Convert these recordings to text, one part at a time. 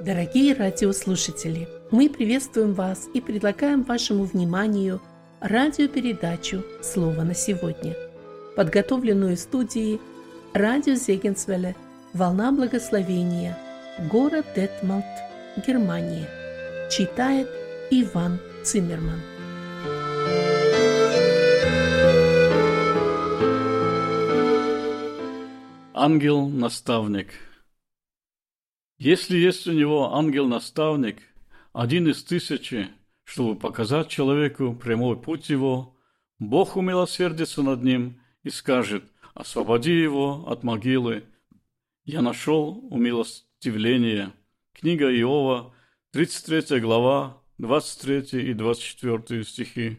Дорогие радиослушатели, мы приветствуем вас и предлагаем вашему вниманию радиопередачу «Слово на сегодня», подготовленную в студии радио Зегенсвелле «Волна благословения», город Детмалт, Германия. Читает Иван Циммерман. Ангел-наставник. Если есть у него ангел-наставник, один из 1000, чтобы показать человеку прямой путь его, Бог умилосердится над ним и скажет: «Освободи его от могилы». Я нашел умилостивление. Книга Иова, 33 глава, 23 и 24 стихи.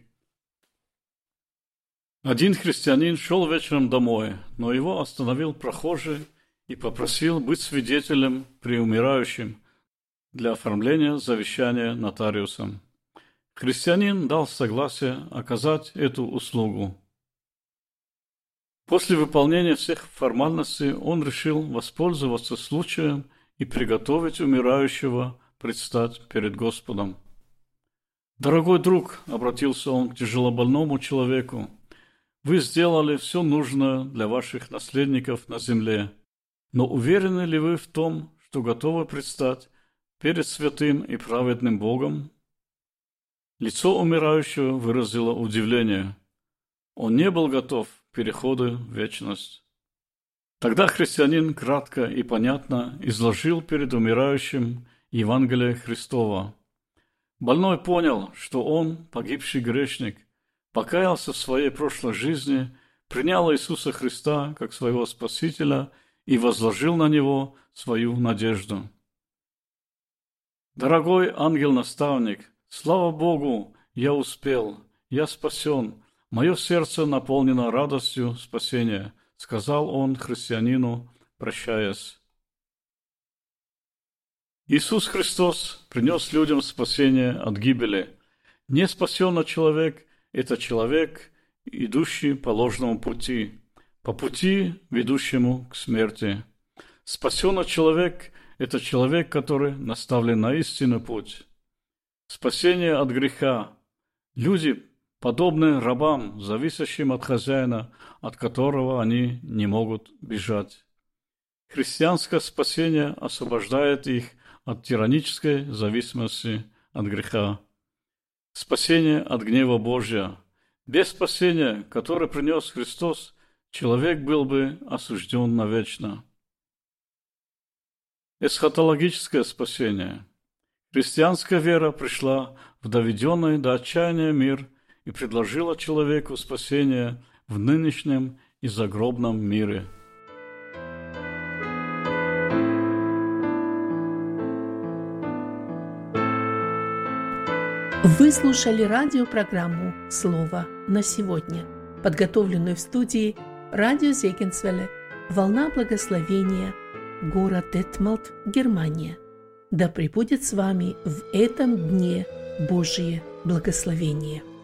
Один христианин шел вечером домой, но его остановил прохожий и попросил быть свидетелем при умирающем для оформления завещания нотариусом. Христианин дал согласие оказать эту услугу. После выполнения всех формальностей он решил воспользоваться случаем и приготовить умирающего предстать перед Господом. «Дорогой друг», — обратился он к тяжелобольному человеку, — «вы сделали все нужное для ваших наследников на земле. Но уверены ли вы в том, что готовы предстать перед святым и праведным Богом?» Лицо умирающего выразило удивление. Он не был готов к переходу в вечность. Тогда христианин кратко и понятно изложил перед умирающим Евангелие Христова. Больной понял, что он, погибший грешник, покаялся в своей прошлой жизни, принял Иисуса Христа как своего Спасителя и возложил на Него свою надежду. «Дорогой ангел-наставник, слава Богу, я успел, я спасен, мое сердце наполнено радостью спасения», — сказал он христианину, прощаясь. Иисус Христос принес людям спасение от гибели. Неспасенный человек – это человек, идущий по ложному пути, по пути, ведущему к смерти. Спасенный человек – это человек, который наставлен на истинный путь. Спасение от греха. Люди подобны рабам, зависящим от хозяина, от которого они не могут бежать. Христианское спасение освобождает их от тиранической зависимости от греха. Спасение от гнева Божия. Без спасения, которое принес Христос, человек был бы осужден навечно. Эсхатологическое спасение. Христианская вера пришла в доведенный до отчаяния мир и предложила человеку спасение в нынешнем и загробном мире. Вы слушали радиопрограмму «Слово на сегодня», подготовленную в студии радио Зегенсвелле «Волна благословения», город Детмалт, Германия. Да пребудет с вами в этом дне Божие благословение.